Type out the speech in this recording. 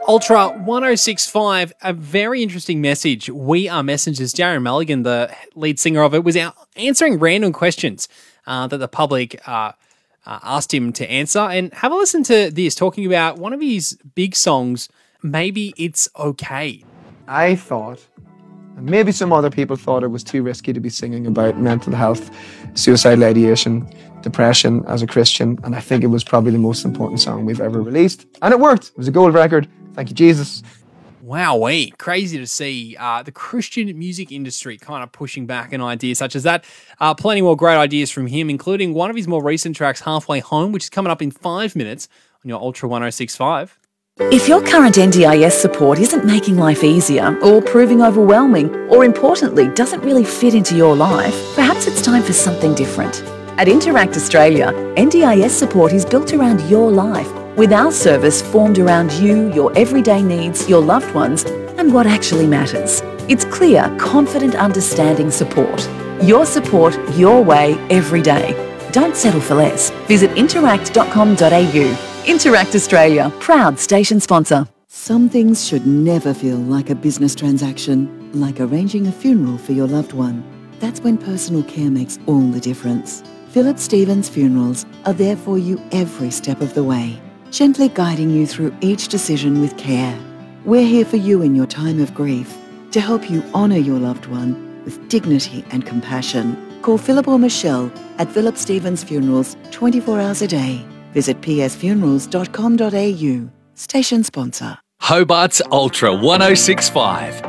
Ultra 1065, a very interesting message. We Are Messengers. Darren Mulligan, the lead singer of it, was answering random questions that the public asked him to answer. And have a listen to this, talking about one of his big songs, Maybe It's Okay. I thought, and maybe some other people thought, it was too risky to be singing about mental health, suicidal ideation, depression as a Christian, and I think it was probably the most important song we've ever released. And it worked. It was a gold record. Thank you, Jesus. Wowee. Crazy to see the Christian music industry kind of pushing back an idea such as that. Plenty more great ideas from him, including one of his more recent tracks, Halfway Home, which is coming up in 5 minutes on your Ultra 1065. If your current NDIS support isn't making life easier or proving overwhelming, or importantly, doesn't really fit into your life, perhaps it's time for something different. At Interact Australia, NDIS support is built around your life, with our service formed around you, your everyday needs, your loved ones, and what actually matters. It's clear, confident, understanding support. Your support, your way, every day. Don't settle for less. Visit interact.com.au. Interact Australia, proud station sponsor. Some things should never feel like a business transaction, like arranging a funeral for your loved one. That's when personal care makes all the difference. Philip Stevens Funerals are there for you every step of the way, gently guiding you through each decision with care. We're here for you in your time of grief, to help you honour your loved one with dignity and compassion. Call Philip or Michelle at Philip Stevens Funerals 24 hours a day. Visit psfunerals.com.au. Station sponsor. Hobart's Ultra 1065.